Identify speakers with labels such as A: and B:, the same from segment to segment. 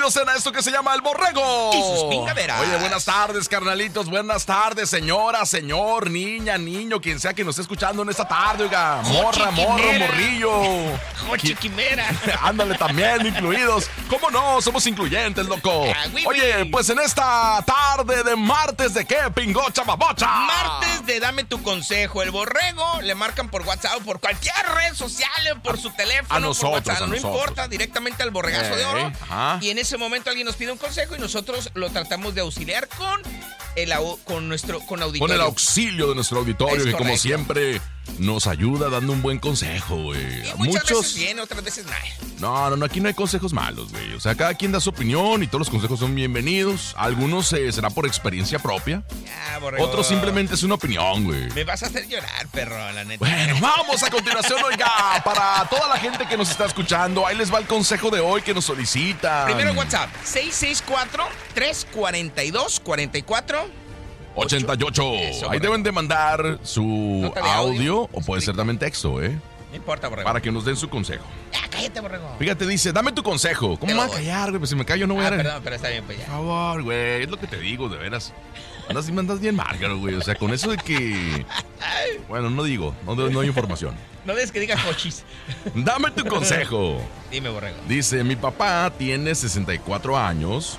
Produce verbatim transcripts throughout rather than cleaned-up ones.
A: bienvenidos a esto que se llama El Borrego.
B: Y sus pingaderas.
A: Oye, buenas tardes, carnalitos, buenas tardes, señora, señor, niña, niño, quien sea que nos esté escuchando en esta tarde, oiga. Morra, morro, morrillo.
B: Chiquimera.
A: Ándale, también incluidos. ¿Cómo no? Somos incluyentes, loco.
B: Ah, oui,
A: Oye,
B: oui.
A: pues en esta tarde de martes, ¿de qué, pingocha babocha?
B: Martes de Dame tu Consejo. El Borrego le marcan por WhatsApp, por cualquier red social, por su teléfono,
A: A nosotros,
B: por WhatsApp,
A: a
B: no
A: nosotros.
B: importa, directamente al borregazo de oro.
A: Ajá.
B: Y en ese momento alguien nos pide un consejo y nosotros lo tratamos de auxiliar con el au- con nuestro con auditorio.
A: Con el auxilio de nuestro auditorio,
B: Es
A: que como
B: correcto.
A: siempre nos ayuda dando un buen consejo, güey.
B: Y muchas veces bien, otras veces nada.
A: No, no, no, aquí no hay consejos malos, güey. O sea, cada quien da su opinión y todos los consejos son bienvenidos. Algunos eh, será por experiencia propia.
B: Ya, Borrego.
A: Otros simplemente es una opinión, güey.
B: Me vas a hacer llorar, perro, la neta.
A: Bueno, vamos a continuación, oiga, para toda la gente que nos está escuchando, ahí les va el consejo de hoy que nos solicitan.
B: Primero WhatsApp, seis seis cuatro, tres cuatro dos, cuatro cuatro.
A: ochenta y ocho.
B: Eso,
A: Ahí
B: Borrego.
A: deben de mandar su
B: Nota de
A: audio,
B: audio.
A: o puede ser también texto, ¿eh?
B: No importa, Borrego.
A: Para que nos den su consejo.
B: Ya, cállate, Borrego.
A: Fíjate, dice, dame tu consejo. ¿Cómo
B: Te
A: me
B: lo
A: voy a
B: doy.
A: callar, güey? Pues si me callo no voy
B: Ah,
A: a...
B: perdón, pero está bien, pues ya.
A: Por favor, güey, es lo que te digo, de veras. Andas, me andas bien márgaro, güey. O sea, con eso de que... Bueno, no digo, no, no hay información.
B: No des que diga cochis.
A: Dame tu consejo.
B: Dime, Borrego.
A: Dice, mi papá tiene sesenta y cuatro años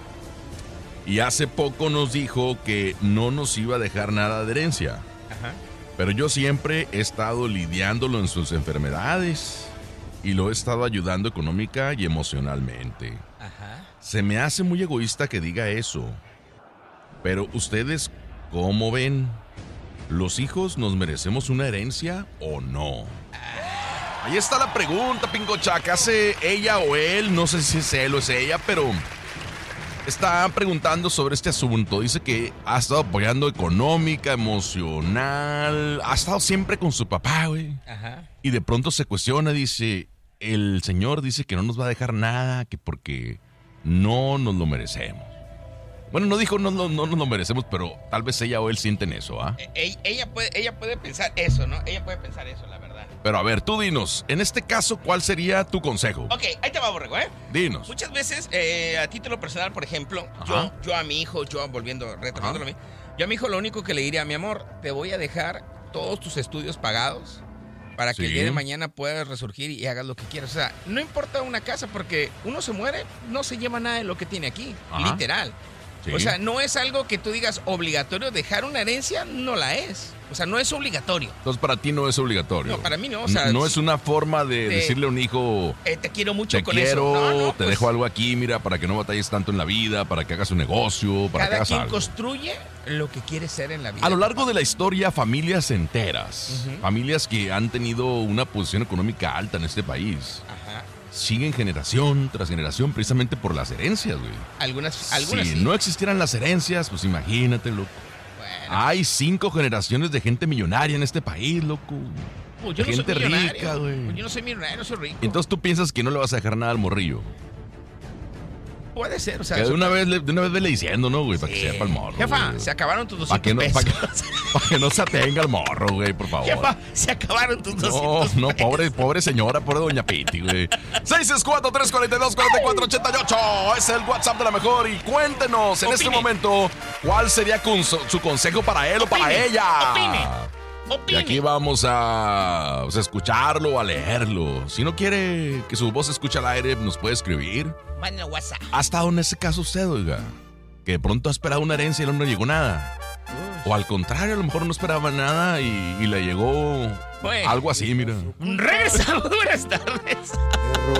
A: y hace poco nos dijo que no nos iba a dejar nada de herencia.
B: Ajá.
A: Pero yo siempre he estado lidiándolo en sus enfermedades y lo he estado ayudando económica y emocionalmente.
B: Ajá.
A: Se me hace muy egoísta que diga eso. Pero ustedes, ¿cómo ven? ¿Los hijos nos merecemos una herencia o no? Ahí está la pregunta, pingocha. ¿Qué hace ella o él? No sé si es él o es ella, pero está preguntando sobre este asunto. Dice que ha estado apoyando económica, emocional. Ha estado siempre con su papá, güey.
B: Ajá.
A: Y de pronto se cuestiona, dice, el señor dice que no nos va a dejar nada, que porque no nos lo merecemos. Bueno, no dijo no, no, no nos lo merecemos, pero tal vez ella o él sienten eso, ¿ah?
B: E- e- ella, puede, ella puede pensar eso, ¿no? Ella puede pensar eso, la verdad.
A: Pero a ver, tú dinos, en este caso, ¿cuál sería tu consejo?
B: Ok, ahí te va, Borrego, ¿eh?
A: Dinos.
B: Muchas veces, eh, a título personal, por ejemplo, yo,
A: Ajá.
B: yo a mi hijo, yo volviendo, retomándolo a mí, yo a mi hijo lo único que le diría, mi amor, te voy a dejar todos tus estudios pagados para que
A: Sí.
B: el día de mañana puedas resurgir y hagas lo que quieras. O sea, no importa una casa, porque uno se muere, no se lleva nada de lo que tiene aquí,
A: Ajá.
B: literal.
A: Sí.
B: O sea, no es algo que tú digas obligatorio dejar una herencia, no la es. O sea, no es obligatorio.
A: Entonces para ti no es obligatorio.
B: No, para mí no, o sea,
A: N- no
B: si-
A: es una forma de
B: de-
A: decirle a un hijo,
B: Eh, te quiero mucho
A: te
B: con
A: quiero,
B: eso. No, no,
A: te
B: pues,
A: dejo algo aquí, mira, para que no batalles tanto en la vida, para que hagas un negocio, para que
B: Cada
A: hagas
B: quien
A: algo.
B: construye lo que quiere ser en la vida.
A: A lo largo de la historia, familias enteras,
B: Ujú.
A: familias que han tenido una posición económica alta en este país,
B: Ajá.
A: siguen generación tras generación precisamente por las herencias, güey.
B: Algunas, algunas
A: si
B: sí.
A: no existieran las herencias, pues imagínate, loco.
B: Bueno,
A: Hay cinco generaciones de gente millonaria en este país, loco.
B: pues yo no
A: gente
B: soy millonario.
A: rica, güey.
B: Pues yo no soy millonario, soy rico.
A: Entonces tú piensas que no le vas a dejar nada al morrillo.
B: puede ser, o sea.
A: Que de
B: eso-
A: una vez, le- de una vez vele diciendo, ¿no, güey? Para que
B: Sí.
A: sepa el morro.
B: Jefa,
A: güey.
B: se acabaron tus
A: Para que,
B: doscientos
A: no,
B: pesos.
A: pa' que, pa' que no se atenga el morro, güey, por favor.
B: Jefa, se acabaron tus
A: No,
B: doscientos
A: no,
B: pesos.
A: pobre, pobre señora, pobre doña Piti, güey. seis seis cuatro, tres cuatro dos, cuatro cuatro ocho ocho. Es el WhatsApp de la mejor. Y cuéntenos en este
B: Opine.
A: momento cuál sería con su, su consejo para él o para
B: Opine,
A: ella.
B: opine.
A: Y
B: Opine.
A: aquí vamos a, o sea, escucharlo o a leerlo. Si no quiere que su voz se escuche al aire, nos puede escribir.
B: Manda WhatsApp.
A: ¿Ha estado en ese caso usted, oiga? Que de pronto ha esperado una herencia y no le llegó nada. O al contrario, a lo mejor no esperaba nada y, y le llegó
B: Bueno.
A: algo así, mira.
B: Regresamos. Buenas tardes.